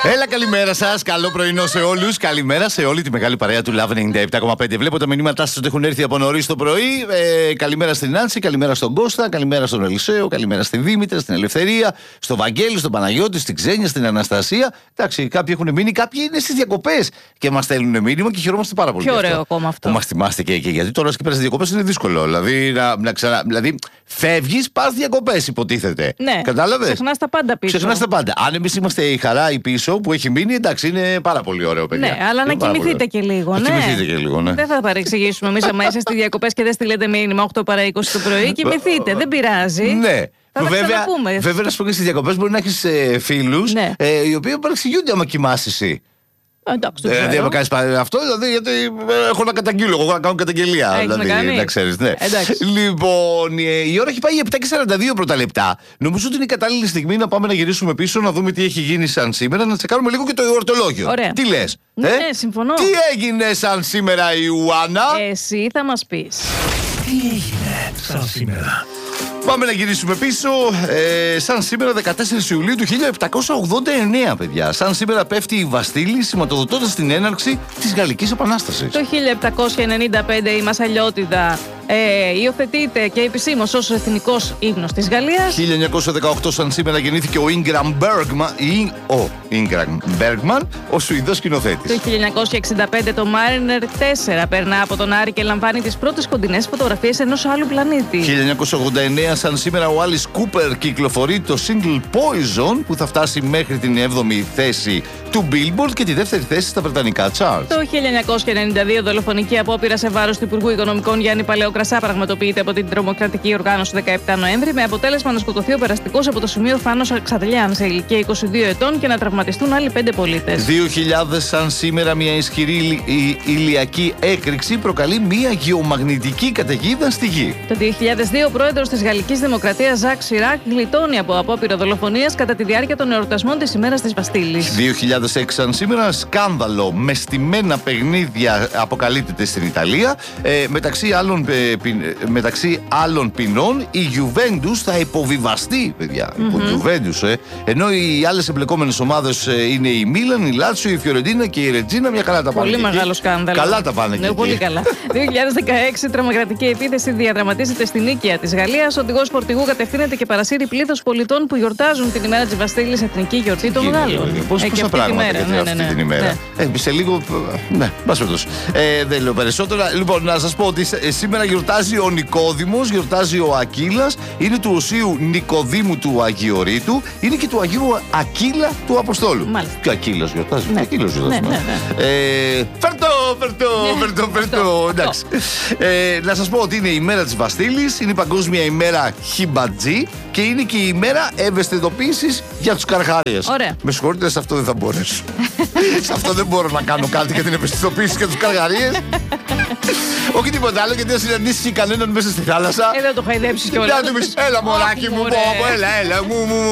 Έλα, καλημέρα σας. Καλό πρωινό σε όλους. Καλημέρα σε όλη τη μεγάλη παρέα του Love 97,5. Βλέπω τα μηνύματά σας ότι έχουν έρθει από νωρίς το πρωί. Καλημέρα στην Νάνση, καλημέρα στον Κώστα, καλημέρα στον Ελισέο, καλημέρα στη Δήμητρα, στην Ελευθερία, στον Βαγγέλη, στον Παναγιώτη, στην Ξένια, στην Αναστασία. Εντάξει, κάποιοι έχουν μείνει, κάποιοι είναι στις διακοπές και μας στέλνουν μήνυμα και χαιρόμαστε πάρα πολύ. Πιο ωραίο ακόμα αυτό. Που μας θυμάστε και γιατί τώρα και πέρα στις διακοπές είναι δύσκολο. Δηλαδή, φεύγεις, πας διακοπές, υποτίθεται. Ναι. Κατάλαβες. Ξεχνάς τα πάντα πίσω. Ξεχνάς τα πάντα. Αν εμείς είμαστε η χαρά η πίσω που έχει μείνει, εντάξει, είναι πάρα πολύ ωραίο, παιδιά. Ναι, αλλά να κοιμηθείτε και λίγο. Να κοιμηθείτε και λίγο, ναι. Δεν θα παρεξηγήσουμε εμείς άμα είστε στις διακοπές και δεν στείλετε μήνυμα 8 παρά 20 το πρωί. Κοιμηθείτε, δεν πειράζει. Ναι. Βέβαια, να σου πω και στις διακοπές μπορεί να έχεις φίλους οι οποίοι παρεξηγούνται άμα κοιμάσαι εσύ. Εντάξει, δηλαδή, άμα κάνεις αυτό, δηλαδή, γιατί έχω να καταγγείλω, εγώ να κάνω καταγγελία. Δηλαδή, να ξέρεις, ναι. Λοιπόν, η ώρα έχει πάει 7:42 πρώτα λεπτά. Νομίζω ότι είναι η κατάλληλη στιγμή να πάμε να γυρίσουμε πίσω, να δούμε τι έχει γίνει σαν σήμερα, να τσεκάρουμε λίγο και το εορτολόγιο. Ωραία. Τι λες? Ναι, συμφωνώ. Τι έγινε σαν σήμερα, η Ιουάννα? Εσύ θα μας πεις. Τι έγινε σαν σήμερα? Πάμε να γυρίσουμε πίσω. Σαν σήμερα 14 Ιουλίου του 1789, παιδιά. Σαν σήμερα πέφτει η Βαστίλη, σηματοδοτώντας την έναρξη της Γαλλικής Επανάστασης. Το 1795 η Μασαλιώτιδα υιοθετείται και επισήμως ως εθνικός ύμνος της Γαλλίας. 1918 σαν σήμερα γεννήθηκε ο Ingram Bergman, ο Σουηδός σκηνοθέτης. Το 1965 το Mariner 4 περνά από τον Άρη και λαμβάνει τις πρώτες κοντινές φωτογραφίες ενός άλλου πλανήτη. 1989 σαν σήμερα ο Alice Cooper κυκλοφορεί το single Poison που θα φτάσει μέχρι την 7η θέση του Billboard και τη δεύτερη θέση στα βρετανικά charts. Το 1992 δολοφονική απόπειρα σε βάρος του Υπουργού Οικονομικών Γιάννη Παλαιοκρασά πραγματοποιείται από την τρομοκρατική οργάνωση 17 Νοέμβρη με αποτέλεσμα να σκοτωθεί ο περαστικός από το σημείο Φάνος Αξαδλιάν σε ηλικία 22 ετών και να τραυματιστούν άλλοι 5 πολίτες. 2000 σαν σήμερα μια ισχυρή ηλιακή έκρηξη προκαλεί μια γεωμαγνητική καταιγίδα στη γη. Το 2002 ο πρόεδρος της Γαλλικής Δημοκρατίας Ζακ Σιράκ γλιτώνει από απόπειρο δολοφονίας κατά τη διάρκεια των εορτασμών της ημέρας της Βαστίλης. 2006 σαν σήμερα σκάνδαλο με στημένα παιχνίδια αποκαλύπτεται στην Ιταλία. Μεταξύ άλλων ποινών η Juventus θα υποβιβαστεί, παιδιά. Juventus, ενώ οι άλλες εμπλεκόμενες ομάδες είναι η Μίλαν, η Λάτσιο, η Φιωρεντίνα και η Ρετζίνα. Μια καλά τα πάνε. Πολύ μεγάλο σκάνδαλο. Καλά τα πάνε. Ναι, πολύ καλά. 2016 τρομοκρατική επίθεση διαδραματίζεται στην Νίκαια της Γαλλίας. Ο οδηγός φορτηγού κατευθύνεται και παρασύρει πλήθος πολιτών που γιορτάζουν την ημέρα της Βαστίλης, εθνική γιορτή των Γάλλων. Πόσα πράγματα αυτή την ημέρα. Σε λίγο. Ναι, μπας. Δεν λέω περισσότερα. Λοιπόν, να σας πω ότι σήμερα γιορτάζει ο Νικόδημος, γιορτάζει ο Ακύλας, είναι του Οσίου Νικοδήμου του Αγιορείτου, είναι και του Αγίου Ακύλα του Αποστόλου. Μάλιστα. Και ο Ακύλας γιορτάζει. Ναι. Ακύλας γιορτάζει. Φέρτο. Εντάξει. Να σας πω ότι είναι η μέρα της Βαστίλης, είναι η παγκόσμια ημέρα Χιμπατζή και είναι και η ημέρα ευαισθητοποίησης για τους καρχάριες. Ωραία. Με συγχωρείτε, σε αυτό δεν θα μπορέσω. Σε αυτό δεν μπορώ να κάνω κάτι για την ευαισθητοποίηση για τους καρχαρίες. Όχι τίποτα άλλο, γιατί να συναντήσεις κανέναν μέσα στη θάλασσα. Δεν το χαϊδέψεις κιόλας. Έλα, μωράκι μου, έλα.